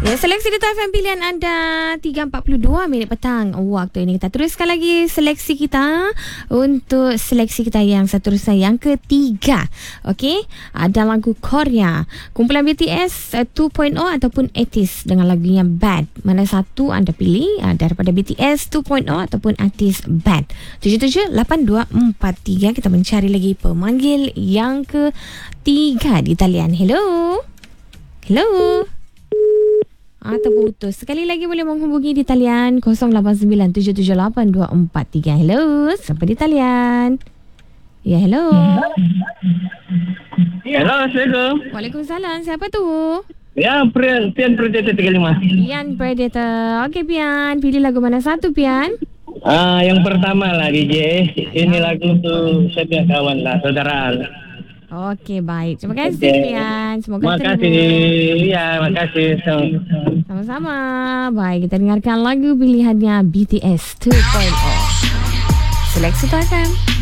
Ya, seleksi di FM pilihan anda 3.42 minit petang waktu ini. Kita teruskan lagi seleksi kita untuk seleksi kita yang seterusnya, yang ketiga. Okey, ada lagu Korea, kumpulan BTS 2.0 ataupun 80s dengan lagunya Bad. Mana satu anda pilih daripada BTS 2.0 ataupun artis Bad? 778243. Kita mencari lagi pemanggil yang ketiga di talian. Hello. Hello. Terputus. Sekali lagi boleh menghubungi di talian 0897782433. Hello, siapa di talian? Ya, hello. Hello, Assalamualaikum. Waalaikumsalam. Siapa tu? Ya, Pian Predator 35. Pian Predator. Okey, Pian. Pilih lagu mana satu, Pian? Yang pertama lah DJ. Ini lagu tu saya punya kawan lah, saudara. Okey, baik. Terima kasih, Pian. Semoga terima kasih. Ya, terima kasih. Sama-sama. Baik, kita dengarkan lagu pilihannya BTS 2.0. Seleksi FM.